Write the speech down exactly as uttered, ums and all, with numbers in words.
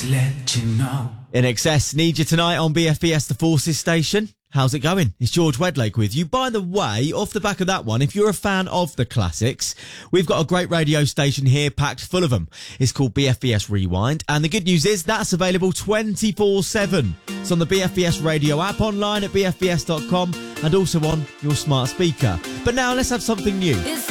Just let you know. In Excess, need you tonight on B F B S The Forces station. How's it going? It's George Wedlake with you. By the way, off the back of that one, if you're a fan of the classics, we've got a great radio station here packed full of them. It's called B F B S Rewind, and the good news is that's available twenty-four seven. It's on the B F B S radio app, online at b f b s dot com, and also on your smart speaker. But now let's have something new. It's